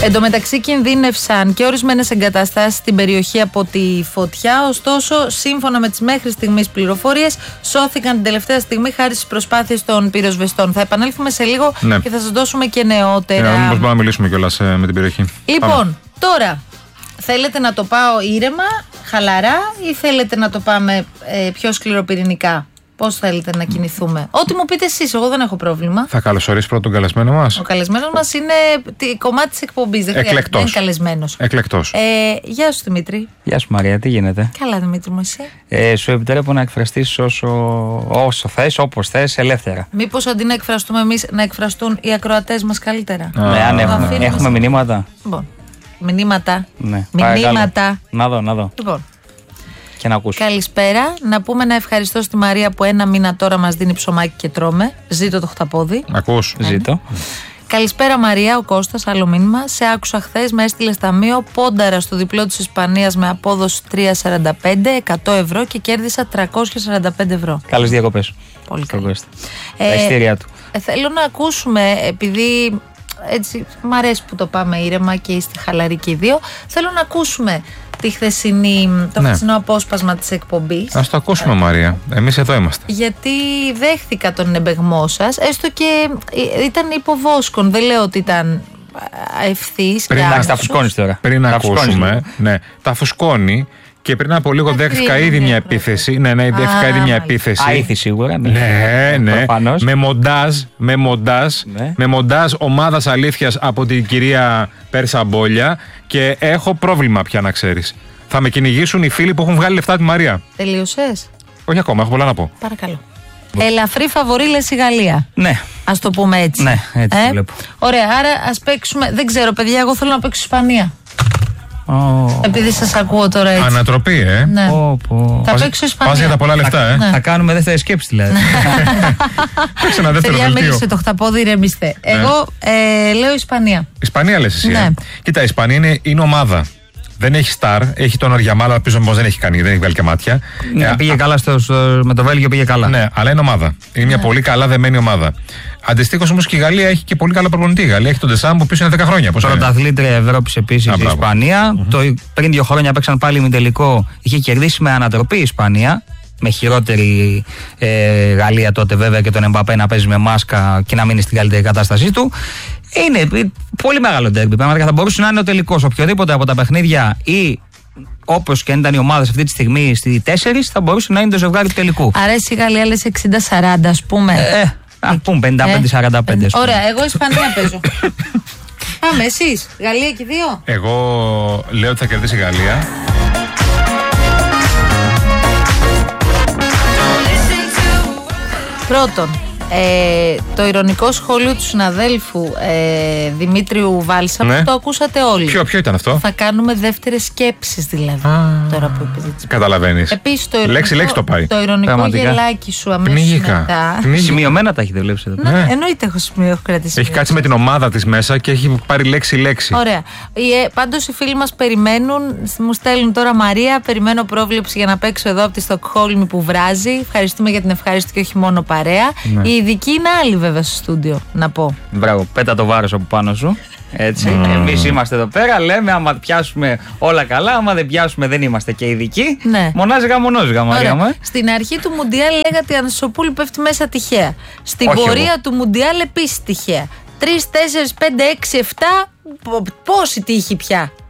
Εν τω μεταξύ κινδύνευσαν και ορισμένες εγκαταστάσεις στην περιοχή από τη φωτιά, ωστόσο σύμφωνα με τις μέχρι στιγμής πληροφορίες σώθηκαν την τελευταία στιγμή χάρη στις προσπάθειες των πυροσβεστών. Θα επανέλθουμε σε λίγο και θα σας δώσουμε και νεότερα. Μήπως μπορούμε να μιλήσουμε κιόλας με την περιοχή. Λοιπόν, τώρα θέλετε να το πάω ήρεμα, χαλαρά ή θέλετε να το πάμε πιο σκληροπυρηνικά? Πώς θέλετε να κινηθούμε? Ό,τι μου πείτε εσείς, εγώ δεν έχω πρόβλημα. Θα καλωσορίσει πρώτον τον καλεσμένο μας. Ο καλεσμένος μας είναι κομμάτι της εκπομπής. Δεν είναι καλεσμένος. Εκλεκτός. Γεια σου Δημήτρη. Γεια σου Μαρία, τι γίνεται? Καλά Δημήτρη μου, εσύ? Σου επιτρέπω να εκφραστείς όσο θες, όπως θες, ελεύθερα. Μήπως αντί να εκφραστούμε εμείς, να εκφραστούν οι ακροατές μας καλύτερα? Ναι, αν έχουμε μηνύματα. Λοιπόν, μηνύματα. Ναι, μηνύματα. Να δω. Λοιπόν. Και να ακούσω. Καλησπέρα. Να πούμε ένα ευχαριστώ στη Μαρία που ένα μήνα τώρα μας δίνει ψωμάκι και τρώμε. Ζήτω το χταπόδι. Ακούς. Ζήτω. Καλησπέρα Μαρία, ο Κώστας, άλλο μήνυμα. Σε άκουσα χθες, με έστειλε ταμείο, πόνταρα στο διπλό της Ισπανίας με απόδοση 3,45, 100 ευρώ και κέρδισα 345 ευρώ. Καλές διακοπές. Πολύ καλή. Τα ειστήρια του. Θέλω να ακούσουμε, επειδή έτσι μ' αρέσει που το πάμε ήρεμα και είστε χαλαροί και οι δύο, θέλω να ακούσουμε το χθεσινό απόσπασμα της εκπομπής. Ας το ακούσουμε Μαρία, εμείς εδώ είμαστε. Γιατί δέχθηκα τον εμπεγμό σας, έστω και ήταν υποβόσκον, δεν λέω ότι ήταν ευθύς. Τα φουσκώνεις τώρα. Πριν ακούσουμε, ναι, τα φουσκώνει. Και πριν από λίγο δέχτηκα ήδη μια επίθεση. Ναι, δέχτηκα ήδη μια επίθεση. Αήθη σίγουρα. Ναι. Με μοντάζ ομάδας αλήθειας από την κυρία Πέρσα Μπόλια. Και έχω πρόβλημα πια, να ξέρεις. Θα με κυνηγήσουν οι φίλοι που έχουν βγάλει λεφτά τη Μαρία. Τελείωσες? Όχι ακόμα, έχω πολλά να πω. Παρακαλώ. Ελαφρύ φαβορί λες η Γαλλία. Ναι. Ας το πούμε έτσι. Ναι, έτσι το βλέπω. Ωραία, άρα ας παίξουμε. Δεν ξέρω, παιδιά, εγώ θέλω να παίξω Ισπανία. Επειδή σας ακούω τώρα έτσι. Ανατροπή, Ναι. Θα παίξω Ισπανία. Πας για τα πολλά λεφτά, Θα κάνουμε δεύτερη σκέψη δηλαδή. Παίξε ένα δεύτερο δελτίο. μίλησε το χταπόδι, ηρεμήστε. Εγώ λέω Ισπανία. Ισπανία λες εσύ? Ναι. Κοίτα, η Ισπανία είναι ομάδα. Δεν έχει στάρ, έχει τον Αριαμάλα, πίσω όμως δεν έχει κάνει, δεν έχει βγάλει και μάτια. Πήγε καλά με το Βέλγιο, πήγε καλά. Ναι, αλλά είναι ομάδα. Είναι μια πολύ καλά δεμένη ομάδα. Αντιστοίχως όμως και η Γαλλία έχει και πολύ καλό προπονητή. Η Γαλλία έχει τον Ντεσάμ που πίσω είναι 10 χρόνια. Πρωταθλήτρια Ευρώπης επίσης η Ισπανία. Πριν 2 χρόνια παίξαν πάλι ημιτελικό. Είχε κερδίσει με ανατροπή η Ισπανία. Με χειρότερη Γαλλία τότε βέβαια και τον Εμπαπέ να παίζει με μάσκα και να μείνει στην καλύτερη κατάστασή του. Είναι πολύ μεγάλο ντέρμπι. Πραγματικά θα μπορούσε να είναι ο τελικός. Οποιοδήποτε από τα παιχνίδια ή όπως και αν ήταν οι ομάδες αυτή τη στιγμή στη 4, θα μπορούσε να είναι το ζευγάρι του τελικού. Αρέσει η Γαλλία, λες 60-40, ας πούμε. Ας πούμε 55-45. Ωραία, εγώ Ισπανία παίζω. Πάμε, εσείς, Γαλλία και 2. Εγώ λέω ότι θα κερδίσει η Γαλλία. Πρώτον, το ηρωνικό σχόλιο του συναδέλφου Δημήτριου Βάλσα, που το ακούσατε όλοι. Ποιο ήταν αυτό? Θα κάνουμε δεύτερες σκέψεις δηλαδή. Τώρα που είπες. Καταλαβαίνεις. Επίσης λέξη το πάει. Το ηρωνικό γελάκι σου αμέσως μετά. Σημειωμένα τα έχετε βλέψει εδώ. Ναι, εννοείται έχω κρατήσει. Έχει κάτσει με την ομάδα της μέσα και έχει πάρει λέξη. Ωραία. Πάντως οι φίλοι μας περιμένουν, μου στέλνουν τώρα Μαρία, περιμένω πρόβλεψη για να παίξω εδώ από τη Στοκχόλμη που βράζει. Ευχαριστούμε για την ευχάριστη και όχι μόνο παρέα. Ναι. Η ειδική είναι άλλη βέβαια στο στούντιο, να πω. Μπράβο, πέτα το βάρος από πάνω σου. Έτσι. Εμείς είμαστε εδώ πέρα, λέμε άμα πιάσουμε όλα καλά, άμα δεν πιάσουμε δεν είμαστε και ειδικοί. Ναι. Μονάζιγα, Μαρία μου. Στην αρχή του Μουντιάλ λέγατε η Ανασοπούλη πέφτει μέσα τυχαία. Στην πορεία του Μουντιάλ επίσης τυχαία. 3, 4, 5, 6, 7. Πόση τύχη πια.